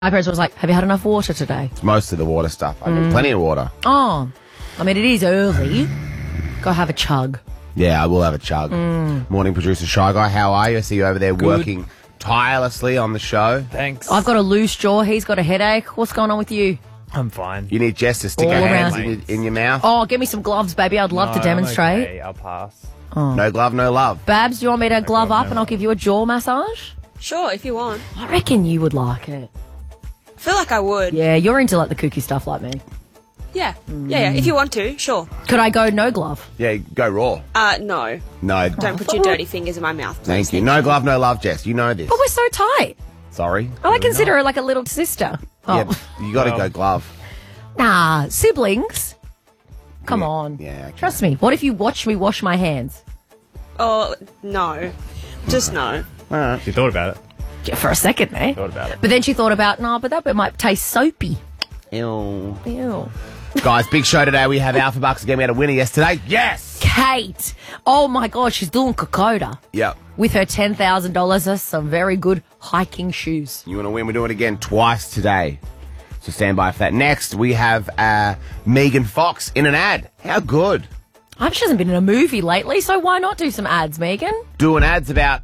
My parents was like, have you had enough water today? It's mostly the water stuff. I get plenty of water. Oh, I mean, it is early. Go have a chug. Yeah, I will have a chug. Morning producer Shy Guy, how are you? I see you over there working tirelessly on the show. Thanks. I've got a loose jaw. He's got a headache. What's going on with you? I'm fine. You need Jess to stick All her hands around. in your mouth. Oh, give me some gloves, baby. I'd love to No, demonstrate. I'm okay. I'll pass. No glove, no love. Babs, do you want me to glove glove, up no and I'll give you a jaw massage? Sure, if you want. I reckon you would like it. I feel like I would. Yeah, you're into like the kooky stuff like me. Yeah. Yeah. If you want to, sure. Could I go no glove? Yeah, go raw. No. No. Don't put your dirty fingers in my mouth, please. Thank you. No glove, no love, Jess. You know this. But we're so tight. Sorry. I consider her like a little sister. Oh. Yeah, you got to go glove. Nah, siblings. Come Yeah, on. yeah, okay. Trust me. What if you watch me wash my hands? Oh, no. Just no. All right. You thought about it. Yeah, for a second, eh? Thought about it. But then she thought about, no, but that bit might taste soapy. Ew. Ew. Guys, big show today. We have Alpha Bucks again. We had a winner yesterday. Yes! Kate. Oh, my God. She's doing Kokoda. Yep. With her $10,000 of some very good hiking shoes. You want to win? We're doing it again twice today. So stand by for that. Next, we have Megan Fox in an ad. How good. She hasn't been in a movie lately, so why not do some ads, Megan? Doing ads about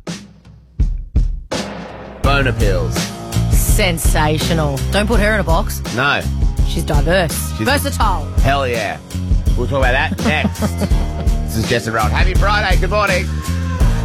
boner pills. Sensational. Don't put her in a box. No. She's diverse. Versatile. Hell yeah. We'll talk about that next. This is Jess and Rod. Happy Friday. Good morning.